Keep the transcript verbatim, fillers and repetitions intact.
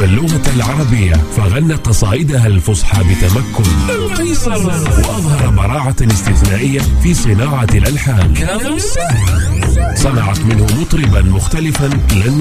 تعلم اللغة العربية، فغنى قصائدها الفصحى بتمكن، وأظهر براعة استثنائية في صناعة الألحان. صنعت منه مطربا مختلفا لن